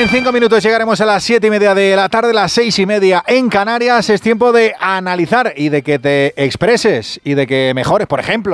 En 5 minutos llegaremos a las 7:30 de la tarde, las 6:30 en Canarias. Es tiempo de analizar y de que te expreses y de que mejores, por ejemplo.